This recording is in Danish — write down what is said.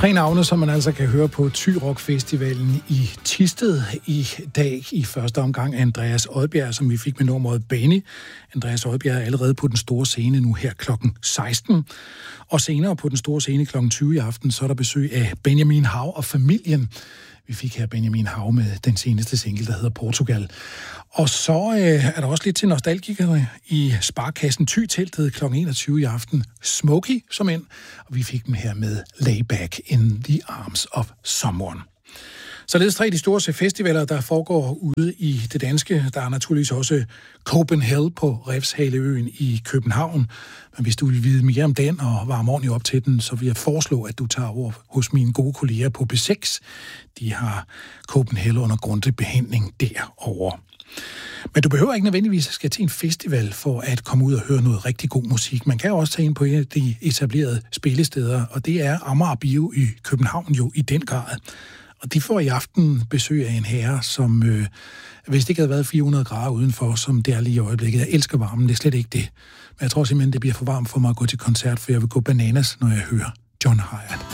3 navne, som man altså kan høre på Thy Rock Festivalen i Thisted i dag. I første omgang Andreas Odbjerg, som vi fik med nummeret Benny. Andreas Odbjerg er allerede på den store scene nu her klokken 16. Og senere på den store scene klokken 20 i aften, så er der besøg af Benjamin Hav og familien. Vi fik her Benjamin Hav med den seneste single, der hedder Portugal. Og så er der også lidt til nostalgikerne i Sparkassen Thy-teltet kl. 21 i aften. Smokey som ind, og vi fik dem her med Lay Back in the Arms of Someone. Således 3 af de store festivaler, der foregår ude i det danske. Der er naturligvis også Copenhagen på Refshaleøen i København. Men hvis du vil vide mere om den og varme ordentligt op til den, så vil jeg foreslå, at du tager over hos mine gode kolleger på B6. De har Copenhagen under grundig behandling derovre. Men du behøver ikke nødvendigvis at skal til en festival for at komme ud og høre noget rigtig god musik. Man kan også tage ind på et af de etablerede spillesteder, og det er Amager Bio i København jo i den grad. Og de får i aften besøg af en herre, som, hvis det ikke havde været 400 grader udenfor, som det er lige i øjeblikket. Jeg elsker varmen, det er slet ikke det. Men jeg tror simpelthen, det bliver for varmt for mig at gå til koncert, for jeg vil gå bananas, når jeg hører John Hiatt.